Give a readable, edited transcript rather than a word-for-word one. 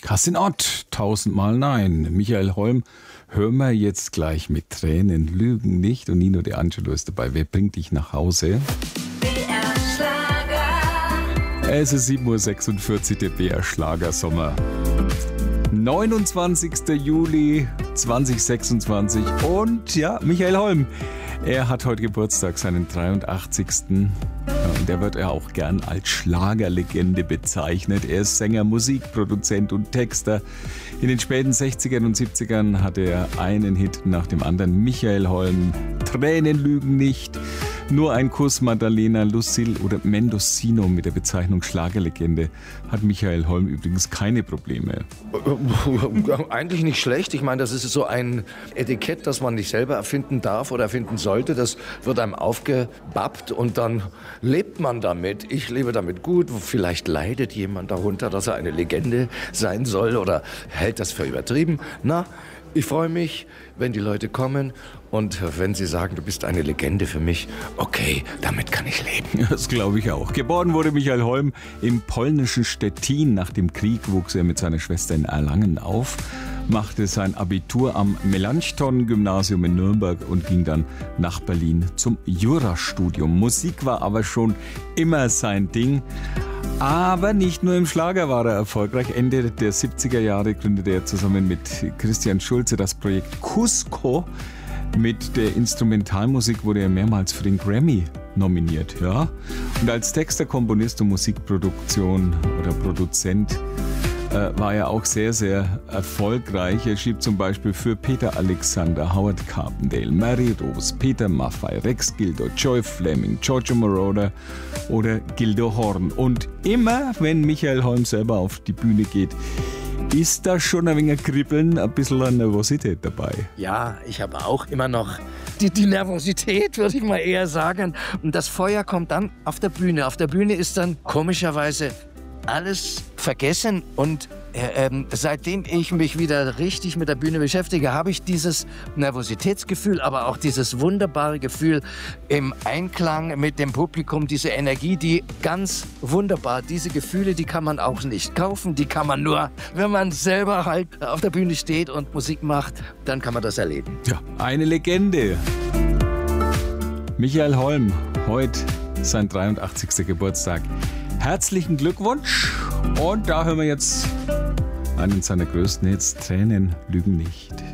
Kerstin Ott, 1000-mal Nein. Michael Holm, hören wir jetzt gleich mit Tränen, Lügen nicht. Und Nino De Angelo ist dabei. Wer bringt dich nach Hause? BR Schlager. Es ist 7:46 Uhr, der BR Schlagersommer. 29. Juli 2026. Und ja, Michael Holm, er hat heute Geburtstag, seinen 83. Und er wird ja auch gern als Schlagerlegende bezeichnet. Er ist Sänger, Musikproduzent und Texter. In den späten 60ern und 70ern hatte er einen Hit nach dem anderen. Michael Holm, Tränen lügen nicht. Nur ein Kuss, Maddalena, Lucille oder Mendocino mit der Bezeichnung Schlagerlegende hat Michael Holm übrigens keine Probleme. Eigentlich nicht schlecht. Ich meine, das ist so ein Etikett, das man nicht selber erfinden darf oder erfinden sollte. Das wird einem aufgebappt und dann lebt man damit. Ich lebe damit gut. Vielleicht leidet jemand darunter, dass er eine Legende sein soll oder hält das für übertrieben. Na, ich freue mich, wenn die Leute kommen und wenn sie sagen, du bist eine Legende für mich. Okay, damit kann ich leben. Das glaube ich auch. Geboren wurde Michael Holm im polnischen Stettin. Nach dem Krieg wuchs er mit seiner Schwester in Erlangen auf, machte sein Abitur am Melanchthon-Gymnasium in Nürnberg und ging dann nach Berlin zum Jurastudium. Musik war aber schon immer sein Ding. Aber nicht nur im Schlager war er erfolgreich. Ende der 70er Jahre gründete er zusammen mit Christian Schulze das Projekt Cusco. Mit der Instrumentalmusik wurde er mehrmals für den Grammy nominiert. Ja? Und als Texter, Komponist und Musikproduktion oder Produzent war er auch sehr, sehr erfolgreich. Er schrieb zum Beispiel für Peter Alexander, Howard Carpendale, Mary Rose, Peter Maffay, Rex Gildo, Joy Fleming, Giorgio Moroder oder Gildo Horn. Und immer, wenn Michael Holm selber auf die Bühne geht, ist da schon ein wenig Kribbeln, ein bisschen an Nervosität dabei. Ja, ich habe auch immer noch die Nervosität, würde ich mal eher sagen. Und das Feuer kommt dann auf der Bühne. Auf der Bühne ist dann komischerweise alles vergessen und seitdem ich mich wieder richtig mit der Bühne beschäftige, habe ich dieses Nervositätsgefühl, aber auch dieses wunderbare Gefühl im Einklang mit dem Publikum, diese Energie, die ganz wunderbar, diese Gefühle, die kann man auch nicht kaufen, die kann man nur, wenn man selber halt auf der Bühne steht und Musik macht, dann kann man das erleben. Ja, eine Legende. Michael Holm, heute sein 83. Geburtstag. Herzlichen Glückwunsch und da hören wir jetzt einen seiner größten Hits, Tränen lügen nicht.